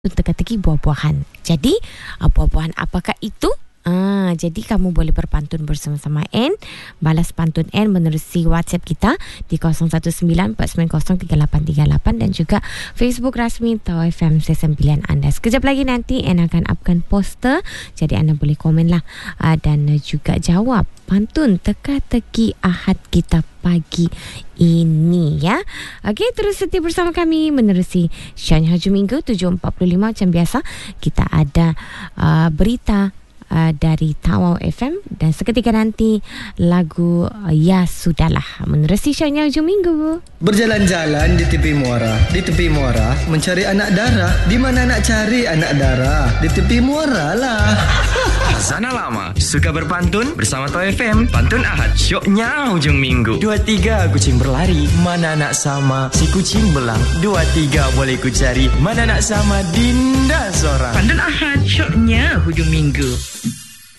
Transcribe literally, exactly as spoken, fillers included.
teka-teki buah-buahan. Jadi, uh, buah-buahan apakah itu? Ah, jadi kamu boleh berpantun bersama-sama N, balas pantun N menerusi WhatsApp kita di kosong satu sembilan empat sembilan kosong tiga lapan tiga lapan dan juga Facebook rasmi Tau F M Stesen Pilihan anda. Sekejap lagi nanti N akan upkan poster, jadi anda boleh komen lah uh, dan juga jawab pantun teka-teki Ahad kita pagi ini ya. Okey, terus setia bersama kami menerusi Syahnya Hujung Minggu tujuh empat puluh lima macam biasa. Kita ada uh, berita Uh, dari Tawau F M dan seketika nanti lagu uh, Ya Sudahlah menerusi Syahnya Hujung Minggu. Berjalan-jalan di tepi muara, di tepi muara mencari anak dara. Di mana nak cari anak dara? Di tepi muara lah. Zana Lama suka berpantun bersama Tau F M. Pantun Ahad syoknya hujung minggu. Dua tiga kucing berlari, mana nak sama si kucing belang. Dua tiga boleh ku cari, mana nak sama Dinda seorang. Pantun Ahad syoknya hujung minggu.